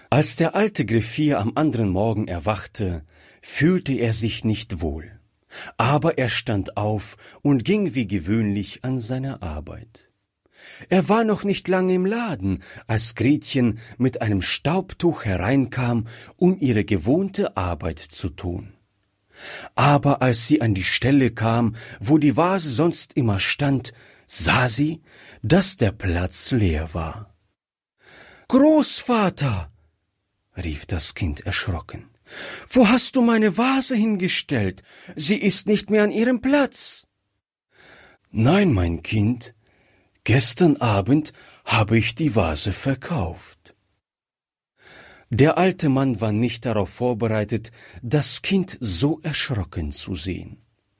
Als der alte Griffier am anderen Morgen erwachte, fühlte er sich nicht wohl. Aber er stand auf und ging wie gewöhnlich an seine Arbeit. Er war noch nicht lange im Laden, als Gretchen mit einem Staubtuch hereinkam, um ihre gewohnte Arbeit zu tun. Aber als sie an die Stelle kam, wo die Vase sonst immer stand, sah sie, dass der Platz leer war. »Großvater«, rief das Kind erschrocken, »wo hast du meine Vase hingestellt? Sie ist nicht mehr an ihrem Platz.« »Nein, mein Kind, gestern Abend habe ich die Vase verkauft.« Der alte Mann war nicht darauf vorbereitet, das Kind so erschrocken zu sehen.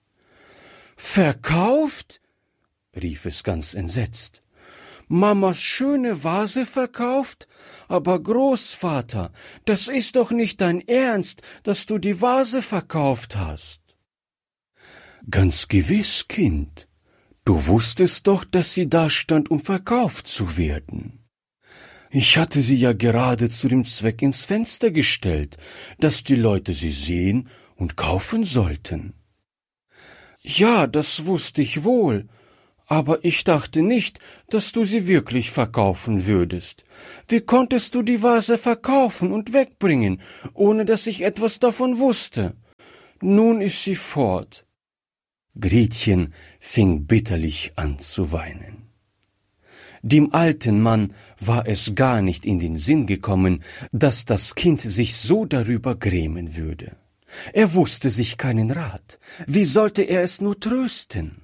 »Verkauft?« rief es ganz entsetzt. »Mamas schöne Vase verkauft? Aber Großvater, das ist doch nicht dein Ernst, dass du die Vase verkauft hast.« »Ganz gewiss, Kind. Du wusstest doch, dass sie da stand, um verkauft zu werden. Ich hatte sie ja gerade zu dem Zweck ins Fenster gestellt, dass die Leute sie sehen und kaufen sollten.« »Ja, das wusste ich wohl. Aber ich dachte nicht, dass du sie wirklich verkaufen würdest. Wie konntest du die Vase verkaufen und wegbringen, ohne dass ich etwas davon wusste? Nun ist sie fort.« Gretchen fing bitterlich an zu weinen. Dem alten Mann war es gar nicht in den Sinn gekommen, dass das Kind sich so darüber grämen würde. Er wusste sich keinen Rat. Wie sollte er es nur trösten?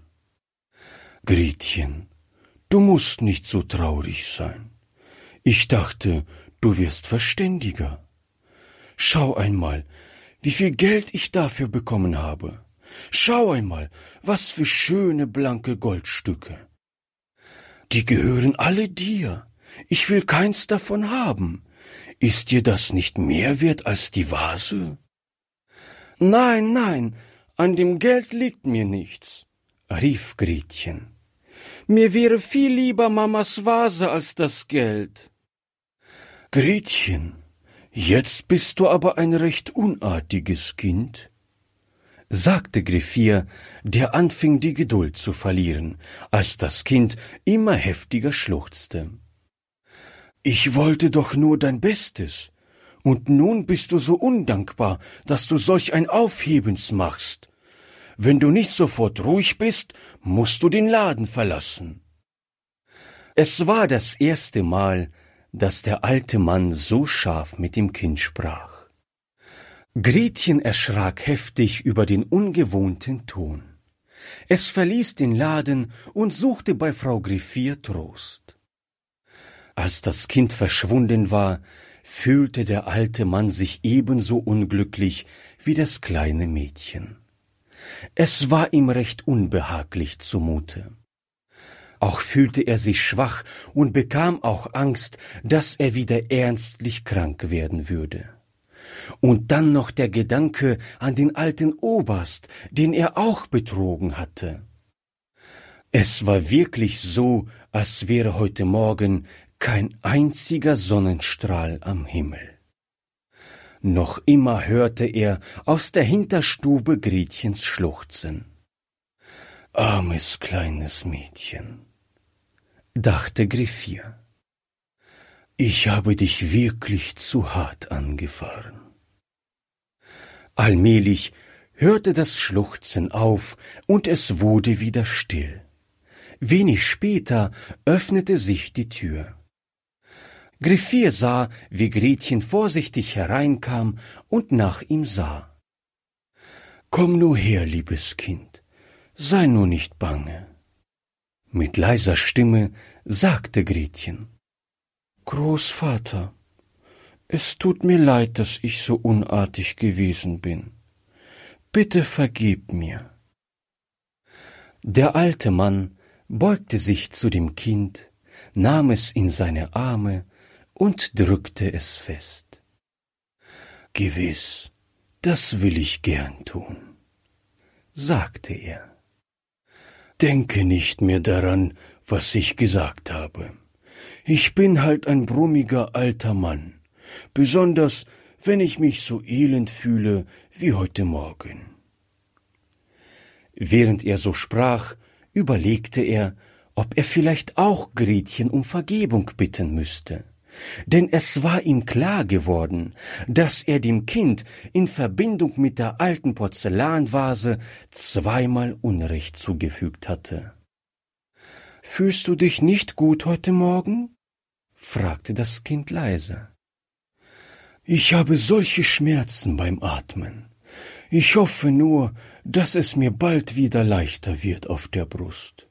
»Gretchen, du musst nicht so traurig sein. Ich dachte, du wirst verständiger. Schau einmal, wie viel Geld ich dafür bekommen habe. Schau einmal, was für schöne blanke Goldstücke. Die gehören alle dir. Ich will keins davon haben. Ist dir das nicht mehr wert als die Vase?« »Nein, nein, an dem Geld liegt mir nichts«, rief Gretchen. »Mir wäre viel lieber Mamas Vase als das Geld.« »Gretchen, jetzt bist du aber ein recht unartiges Kind«, sagte Griffier, der anfing, die Geduld zu verlieren, als das Kind immer heftiger schluchzte. »Ich wollte doch nur dein Bestes, und nun bist du so undankbar, dass du solch ein Aufhebens machst. Wenn du nicht sofort ruhig bist, musst du den Laden verlassen.« Es war das erste Mal, dass der alte Mann so scharf mit dem Kind sprach. Gretchen erschrak heftig über den ungewohnten Ton. Es verließ den Laden und suchte bei Frau Griffier Trost. Als das Kind verschwunden war, fühlte der alte Mann sich ebenso unglücklich wie das kleine Mädchen. Es war ihm recht unbehaglich zumute. Auch fühlte er sich schwach und bekam auch Angst, dass er wieder ernstlich krank werden würde. Und dann noch der Gedanke an den alten Oberst, den er auch betrogen hatte. Es war wirklich so, als wäre heute Morgen kein einziger Sonnenstrahl am Himmel. Noch immer hörte er aus der Hinterstube Gretchens schluchzen. »Armes kleines Mädchen«, dachte Griffier. »Ich habe dich wirklich zu hart angefahren.« Allmählich hörte das Schluchzen auf und es wurde wieder still. Wenig später öffnete sich die Tür. Griffier sah, wie Gretchen vorsichtig hereinkam und nach ihm sah. »Komm nur her, liebes Kind, sei nur nicht bange.« Mit leiser Stimme sagte Gretchen. »Großvater, es tut mir leid, dass ich so unartig gewesen bin. Bitte vergib mir.« Der alte Mann beugte sich zu dem Kind, nahm es in seine Arme und drückte es fest. »Gewiss, das will ich gern tun«, sagte er. »Denke nicht mehr daran, was ich gesagt habe. Ich bin halt ein brummiger alter Mann, besonders wenn ich mich so elend fühle wie heute Morgen. Während er so sprach, überlegte er, ob er vielleicht auch Gretchen um Vergebung bitten müsste. Denn es war ihm klar geworden, dass er dem Kind in Verbindung mit der alten Porzellanvase zweimal Unrecht zugefügt hatte. »Fühlst du dich nicht gut heute Morgen?« fragte das Kind leise. »Ich habe solche Schmerzen beim Atmen. Ich hoffe nur, dass es mir bald wieder leichter wird auf der Brust.«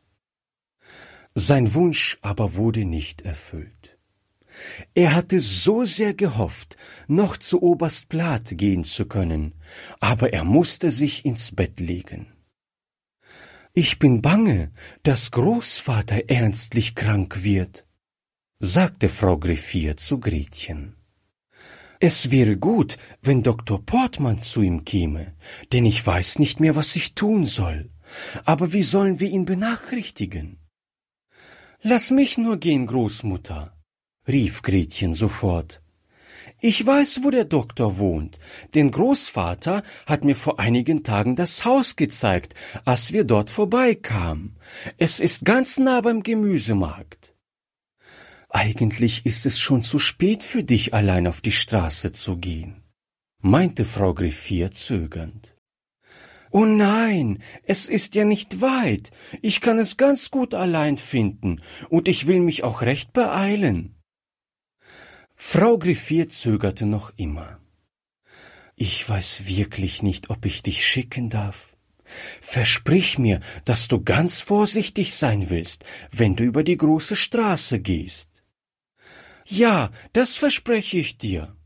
Sein Wunsch aber wurde nicht erfüllt. Er hatte so sehr gehofft, noch zu Oberst Plath gehen zu können, aber er musste sich ins Bett legen. »Ich bin bange, dass Großvater ernstlich krank wird«, sagte Frau Greffier zu Gretchen. »Es wäre gut, wenn Dr. Portmann zu ihm käme, denn ich weiß nicht mehr, was ich tun soll. Aber wie sollen wir ihn benachrichtigen?« »Lass mich nur gehen, Großmutter«, rief Gretchen sofort. »Ich weiß, wo der Doktor wohnt, denn Großvater hat mir vor einigen Tagen das Haus gezeigt, als wir dort vorbeikamen. Es ist ganz nah beim Gemüsemarkt.« »Eigentlich ist es schon zu spät für dich, allein auf die Straße zu gehen«, meinte Frau Greffier zögernd. »Oh nein, es ist ja nicht weit. Ich kann es ganz gut allein finden, und ich will mich auch recht beeilen.« Frau Greffier zögerte noch immer. »Ich weiß wirklich nicht, ob ich dich schicken darf. Versprich mir, dass du ganz vorsichtig sein willst, wenn du über die große Straße gehst.« »Ja, das verspreche ich dir.«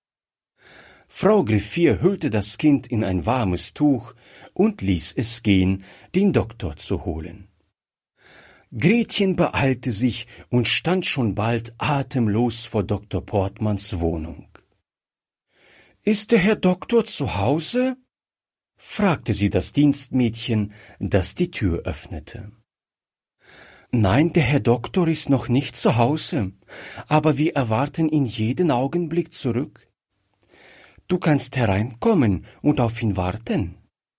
Frau Greffier hüllte das Kind in ein warmes Tuch und ließ es gehen, den Doktor zu holen. Gretchen beeilte sich und stand schon bald atemlos vor Dr. Portmanns Wohnung. »Ist der Herr Doktor zu Hause?« fragte sie das Dienstmädchen, das die Tür öffnete. »Nein, der Herr Doktor ist noch nicht zu Hause, aber wir erwarten ihn jeden Augenblick zurück. Du kannst hereinkommen und auf ihn warten.«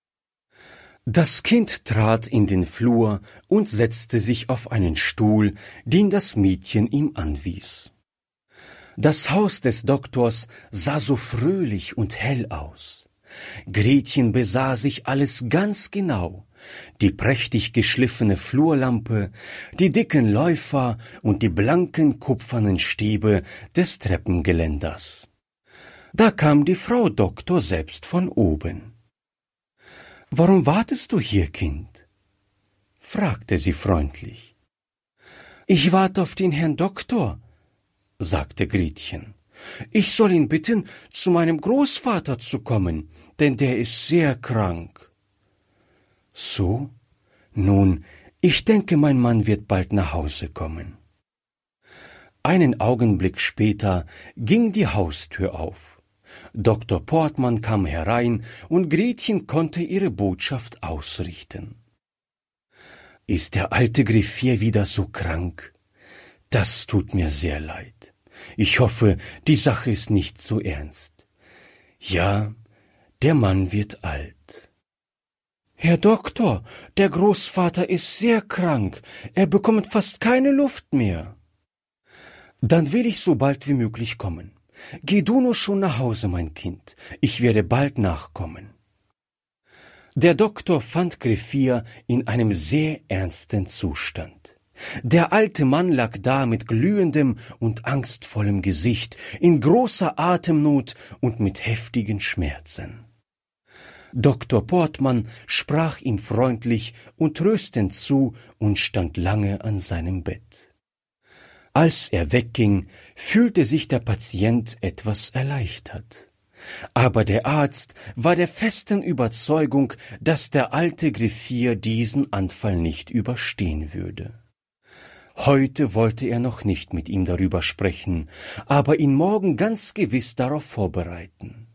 Das Kind trat in den Flur und setzte sich auf einen Stuhl, den das Mädchen ihm anwies. Das Haus des Doktors sah so fröhlich und hell aus. Gretchen besah sich alles ganz genau: die prächtig geschliffene Flurlampe, die dicken Läufer und die blanken kupfernen Stäbe des Treppengeländers. Da kam die Frau Doktor selbst von oben. »Warum wartest du hier, Kind?« fragte sie freundlich. »Ich warte auf den Herrn Doktor«, sagte Gretchen. »Ich soll ihn bitten, zu meinem Großvater zu kommen, denn der ist sehr krank.« »So? Nun, ich denke, mein Mann wird bald nach Hause kommen.« Einen Augenblick später ging die Haustür auf. Dr. Portmann kam herein und Gretchen konnte ihre Botschaft ausrichten. »Ist der alte Greffier wieder so krank? Das tut mir sehr leid. Ich hoffe, die Sache ist nicht so ernst. Ja, der Mann wird alt.« »Herr Doktor, der Großvater ist sehr krank. Er bekommt fast keine Luft mehr.« »Dann will ich so bald wie möglich kommen. Geh du nur schon nach Hause, mein Kind. Ich werde bald nachkommen.« Der Doktor fand Greffier in einem sehr ernsten Zustand. Der alte Mann lag da mit glühendem und angstvollem Gesicht, in großer Atemnot und mit heftigen Schmerzen. Dr. Portmann sprach ihm freundlich und tröstend zu und stand lange an seinem Bett. Als er wegging, fühlte sich der Patient etwas erleichtert. Aber der Arzt war der festen Überzeugung, dass der alte Greffier diesen Anfall nicht überstehen würde. Heute wollte er noch nicht mit ihm darüber sprechen, aber ihn morgen ganz gewiss darauf vorbereiten.